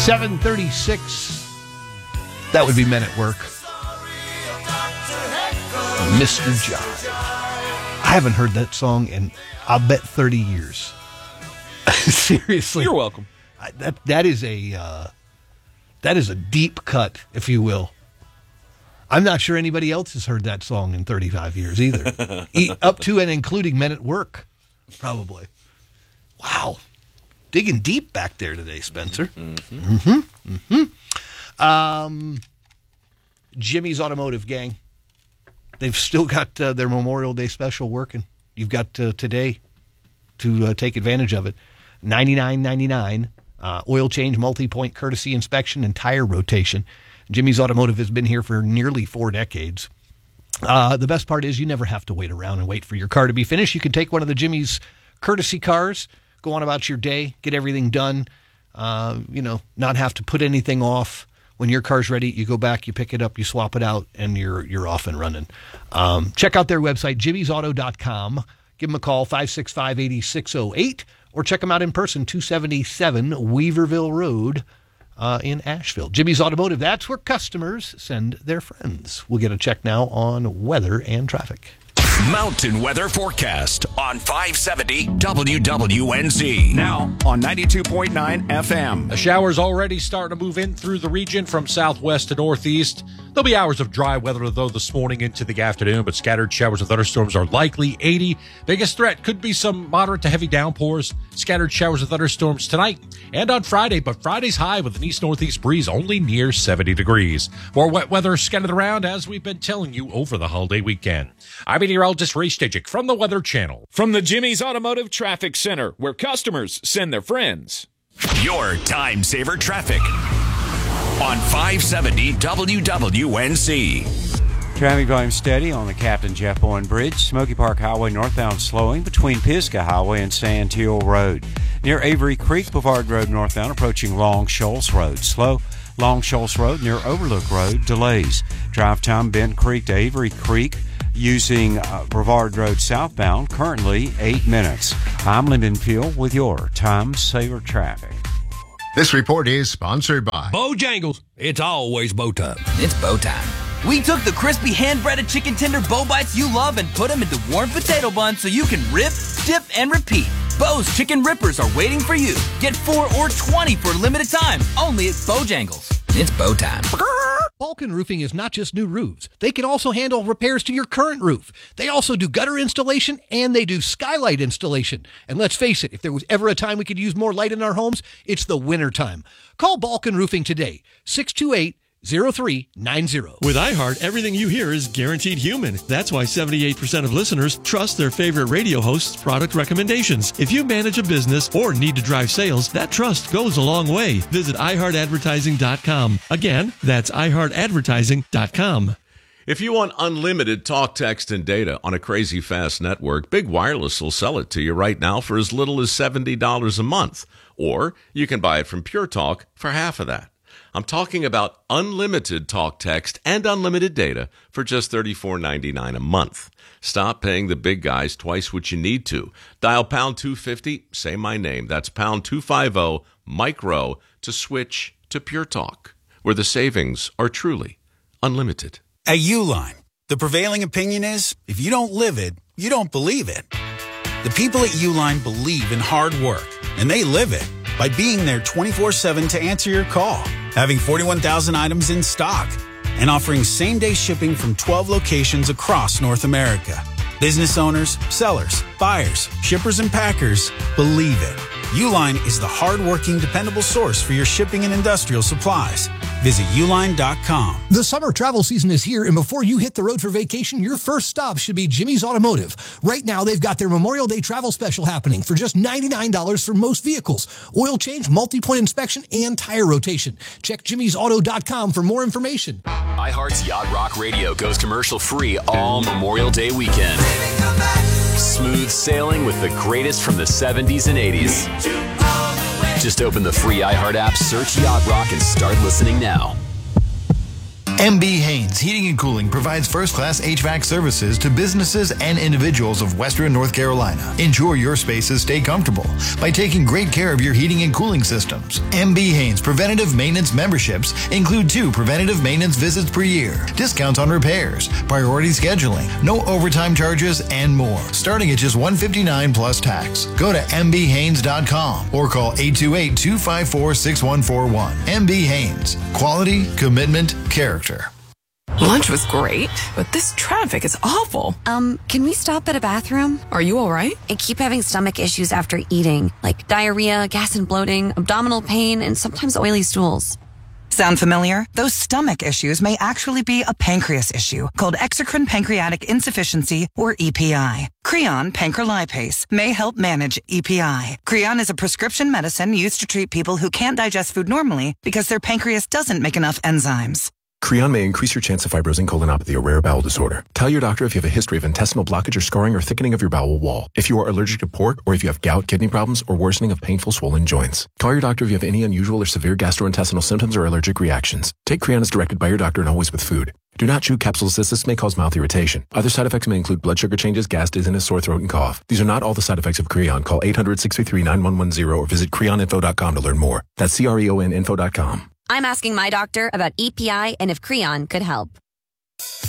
7:36. That would be Men at Work. Mr. Jive. I haven't heard that song in, I'll bet, 30 years. Seriously. You're welcome. That is a deep cut, if you will. I'm not sure anybody else has heard that song in 35 years either. Up to and including Men at Work, probably. Wow. Digging deep back there today, Spencer. Jimmy's Automotive, gang. They've still got their Memorial Day special working. You've got today to take advantage of it. $99.99. Oil change, multi-point courtesy inspection, and tire rotation. Jimmy's Automotive has been here for nearly 4 decades. The best part is you never have to wait around and wait for your car to be finished. You can take one of the Jimmy's courtesy cars, go on about your day, get everything done, not have to put anything off. When your car's ready, you go back, you pick it up, you swap it out, and you're off and running. Check out their website, jimmysauto.com. Give them a call, 565-8608, or check them out in person, 277 Weaverville Road in Asheville. Jimmy's Automotive, that's where customers send their friends. We'll get a check now on weather and traffic. Mountain weather forecast on 570 WWNZ. Now on 92.9 FM. The showers already starting to move in through the region from southwest to northeast. There'll be hours of dry weather, though, this morning into the afternoon, but scattered showers and thunderstorms are likely. 80. Biggest threat could be some moderate to heavy downpours. Scattered showers and thunderstorms tonight and on Friday, but Friday's high with an east-northeast breeze only near 70 degrees. More wet weather scattered around, as we've been telling you, over the holiday weekend. I'm meteorologist Ray Stajic from the Weather Channel. From the Jimmy's Automotive Traffic Center, where customers send their friends. Your time saver traffic on 570 WWNZ. Traffic volume steady on the Captain Jeff Bowen Bridge. Smoky Park Highway northbound slowing between Pisgah Highway and Santeel Road. Near Avery Creek, Boulevard Road northbound approaching Long Shoals Road. Slow Long Shoals Road near Overlook Road. Delays. Drive time Bend Creek to Avery Creek using Brevard Road southbound. Currently 8 minutes. I'm Lyndon Peel with your time saver traffic. This report is sponsored by Bojangles. It's always bow time. It's bow time. We took the crispy hand-breaded chicken tender bow bites you love and put them into warm potato buns so you can rip, dip, and repeat. Bo's Chicken Rippers are waiting for you. Get 4 or 20 for a limited time, only at Bojangles. It's bow time. Balkan Roofing is not just new roofs. They can also handle repairs to your current roof. They also do gutter installation and they do skylight installation. And let's face it, if there was ever a time we could use more light in our homes, it's the winter time. Call Balkan Roofing today, 628-0390. With iHeart, everything you hear is guaranteed human. That's why 78% of listeners trust their favorite radio host's product recommendations. If you manage a business or need to drive sales, that trust goes a long way. Visit iHeartAdvertising.com. Again, that's iHeartAdvertising.com. If you want unlimited talk, text, and data on a crazy fast network, Big Wireless will sell it to you right now for as little as $70 a month. Or you can buy it from Pure Talk for half of that. I'm talking about unlimited talk, text, and unlimited data for just $34.99 a month. Stop paying the big guys twice what you need to. Dial pound 250, say my name. That's pound 250 micro to switch to Pure Talk, where the savings are truly unlimited. At Uline, the prevailing opinion is if you don't live it, you don't believe it. The people at Uline believe in hard work, and they live it by being there 24/7 to answer your call, having 41,000 items in stock, and offering same-day shipping from 12 locations across North America. Business owners, sellers, buyers, shippers, and packers believe it. Uline is the hard-working, dependable source for your shipping and industrial supplies. Visit uline.com. The summer travel season is here, and before you hit the road for vacation, your first stop should be Jimmy's Automotive. Right now, they've got their Memorial Day travel special happening for just $99 for most vehicles. Oil change, multi-point inspection, and tire rotation. Check jimmysauto.com for more information. iHeart's Yacht Rock Radio goes commercial-free all Memorial Day weekend. Smooth sailing with the greatest from the 70s and 80s. Just open the free iHeart app, search Yacht Rock, and start listening now. MB Haynes Heating and Cooling provides first-class HVAC services to businesses and individuals of Western North Carolina. Ensure your spaces stay comfortable by taking great care of your heating and cooling systems. MB Haynes preventative maintenance memberships include 2 preventative maintenance visits per year, discounts on repairs, priority scheduling, no overtime charges, and more. Starting at just $159 plus tax. Go to mbhaynes.com or call 828-254-6141. MB Haynes. Quality, commitment, character. Lunch was great, but this traffic is awful. Can we stop at a bathroom? Are you all right? I keep having stomach issues after eating, like diarrhea, gas and bloating, abdominal pain, and sometimes oily stools. Sound familiar? Those stomach issues may actually be a pancreas issue called exocrine pancreatic insufficiency, or EPI. Creon Pancrelipase may help manage EPI. Creon is a prescription medicine used to treat people who can't digest food normally because their pancreas doesn't make enough enzymes. Creon may increase your chance of fibrosing colonopathy, a rare bowel disorder. Tell your doctor if you have a history of intestinal blockage or scarring or thickening of your bowel wall, if you are allergic to pork, or if you have gout, kidney problems, or worsening of painful swollen joints. Call your doctor if you have any unusual or severe gastrointestinal symptoms or allergic reactions. Take Creon as directed by your doctor and always with food. Do not chew capsules as this may cause mouth irritation. Other side effects may include blood sugar changes, gas, dizziness, sore throat, and cough. These are not all the side effects of Creon. Call 800-633-9110 or visit creoninfo.com to learn more. That's CREONinfo.com. I'm asking my doctor about EPI and if Creon could help.